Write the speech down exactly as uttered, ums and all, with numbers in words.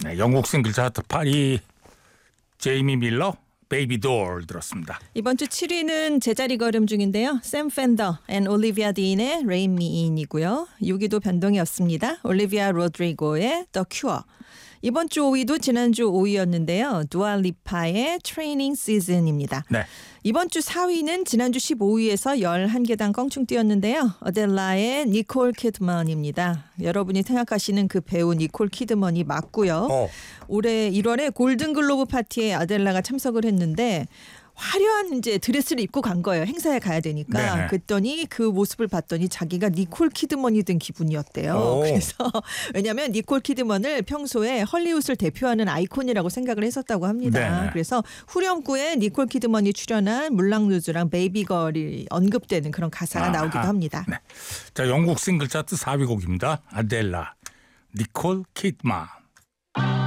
네, 영국 싱글 차트 팔 위 제이미 밀러 베이비 돌 들었습니다. 이번 주 칠 위는 제자리 걸음 중인데요. 샘 펜더 앤 올리비아 딘의 Rain Me In이고요. 육 위도 변동이 없습니다. 올리비아 로드리고의 The Cure. 이번 주 오 위도 지난주 오 위였는데요. 두아리파의 Training Season입니다. 네. 이번 주 사 위는 지난주 십오 위에서 열한 계단 껑충 뛰었는데요. 어델라의 니콜 키드먼입니다. 여러분이 생각하시는 그 배우 니콜 키드먼이 맞고요. 어. 올해 일월에 골든글로브 파티에 아델라가 참석을 했는데 화려한 이제 드레스를 입고 간 거예요. 행사에 가야 되니까. 네네. 그랬더니 그 모습을 봤더니 자기가 니콜 키드먼이 된 기분이었대요. 오. 그래서 왜냐하면 니콜 키드먼을 평소에 헐리우드를 대표하는 아이콘이라고 생각을 했었다고 합니다. 네네. 그래서 후렴구에 니콜 키드먼이 출연한 물랑루즈랑 베이비걸이 언급되는 그런 가사가 아하. 나오기도 합니다. 네. 자, 영국 싱글 차트 사 위 곡입니다. 아델라, 니콜 키드만.